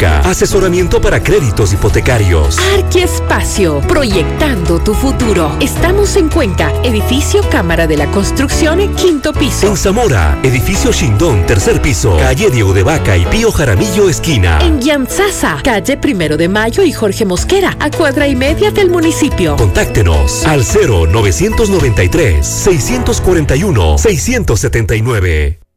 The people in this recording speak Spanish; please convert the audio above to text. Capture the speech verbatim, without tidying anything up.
Banca, asesoramiento para créditos hipotecarios. Arquiespacio, proyectando tu futuro. Estamos en Cuenca, edificio Cámara de la Construcción, quinto piso. En Zamora, edificio Shindón, tercer piso, calle Diego de Vaca y Pío Jaramillo, esquina. En Yantzaza, calle Primero de Mayo y Jorge Mosquera, a cuadra y media del municipio. Contáctenos al cero novecientos noventa y tres, seiscientos cuarenta y uno, seiscientos setenta y nueve.